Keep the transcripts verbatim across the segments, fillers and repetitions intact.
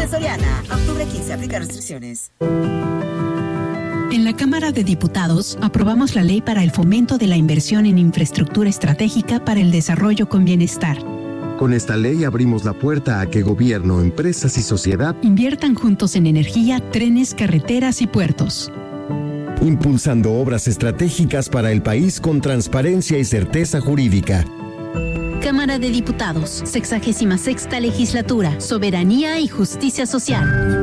Soriana. Octubre quince, aplica restricciones. En la Cámara de Diputados aprobamos la ley para el fomento de la inversión en infraestructura estratégica para el desarrollo con bienestar. Con esta ley abrimos la puerta a que gobierno, empresas y sociedad inviertan juntos en energía, trenes, carreteras y puertos. Impulsando obras estratégicas para el país con transparencia y certeza jurídica. Cámara de Diputados, sexagésima sexta legislatura, soberanía y justicia social.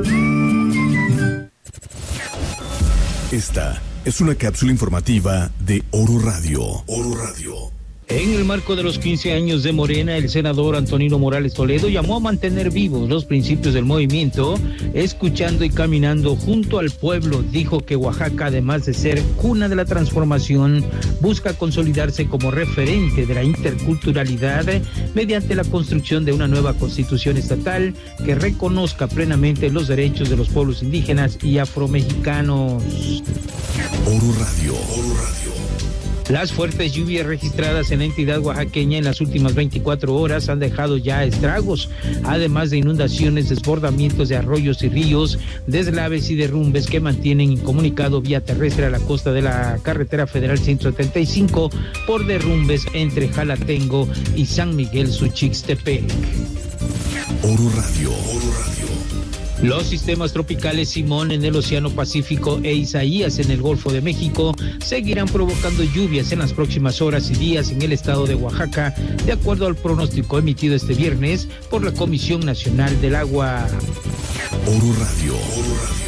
Esta es una cápsula informativa de Oro Radio. Oro Radio. En el marco de los quince años de Morena, el senador Antonino Morales Toledo llamó a mantener vivos los principios del movimiento, escuchando y caminando junto al pueblo. Dijo que Oaxaca, además de ser cuna de la transformación, busca consolidarse como referente de la interculturalidad mediante la construcción de una nueva constitución estatal que reconozca plenamente los derechos de los pueblos indígenas y afromexicanos. Oro Radio. Oro Radio. Las fuertes lluvias registradas en la entidad oaxaqueña en las últimas veinticuatro horas han dejado ya estragos, además de inundaciones, desbordamientos de arroyos y ríos, deslaves y derrumbes que mantienen incomunicado vía terrestre a la costa de la carretera federal ciento setenta y cinco por derrumbes entre Jalatengo y San Miguel Suchixtepec. Oro Radio. Oro Radio. Los sistemas tropicales Simón en el Océano Pacífico e Isaías en el Golfo de México seguirán provocando lluvias en las próximas horas y días en el estado de Oaxaca, de acuerdo al pronóstico emitido este viernes por la Comisión Nacional del Agua. Oro Radio. Oro Radio.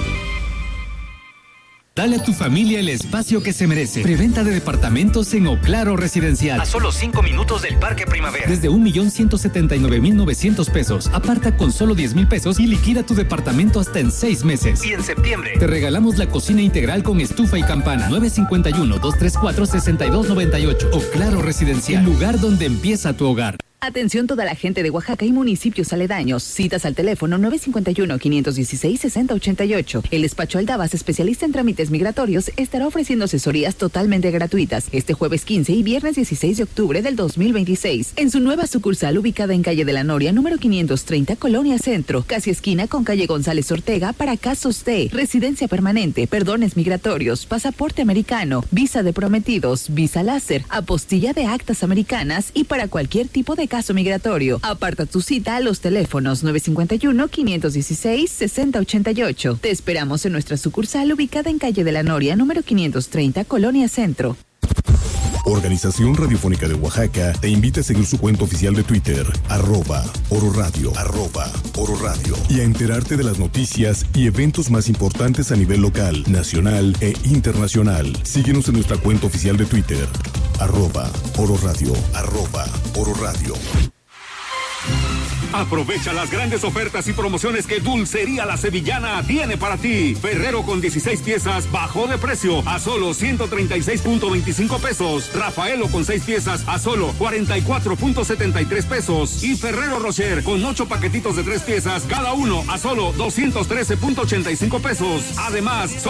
Dale a tu familia el espacio que se merece. Preventa de departamentos en Oclaro Residencial. A solo cinco minutos del Parque Primavera. Desde un millón ciento setenta y nueve mil novecientos pesos. Aparta con solo diez mil pesos y liquida tu departamento hasta en seis meses. Y en septiembre te regalamos la cocina integral con estufa y campana. nueve cinco uno, dos tres cuatro, seis dos nueve ocho. Oclaro Residencial. El lugar donde empieza tu hogar. Atención toda la gente de Oaxaca y municipios aledaños. Citas al teléfono nueve cinco uno, cinco uno seis, seis cero ocho ocho. El despacho Aldabas, especialista en trámites migratorios, estará ofreciendo asesorías totalmente gratuitas este jueves quince y viernes dieciséis de octubre del dos mil veintiséis en su nueva sucursal ubicada en calle de la Noria, número quinientos treinta, Colonia Centro, casi esquina con calle González Ortega, para casos de residencia permanente, perdones migratorios, pasaporte americano, visa de prometidos, visa láser, apostilla de actas americanas y para cualquier tipo de caso migratorio. Aparta tu cita a los teléfonos nueve cinco uno, cinco uno seis, seis cero ocho ocho. Te esperamos en nuestra sucursal ubicada en calle de la Noria, número quinientos treinta, Colonia Centro. Organización Radiofónica de Oaxaca te invita a seguir su cuenta oficial de Twitter, arroba Oro Radio, arroba Oro Radio, y a enterarte de las noticias y eventos más importantes a nivel local, nacional e internacional. Síguenos en nuestra cuenta oficial de Twitter, arroba Oro Radio, arroba Oro Radio. Aprovecha las grandes ofertas y promociones que Dulcería La Sevillana tiene para ti. Ferrero con dieciséis piezas bajó de precio a solo ciento treinta y seis punto veinticinco pesos. Rafaelo con seis piezas a solo cuarenta y cuatro punto setenta y tres pesos. Y Ferrero Rocher con ocho paquetitos de tres piezas, cada uno a solo doscientos trece punto ochenta y cinco pesos. Además,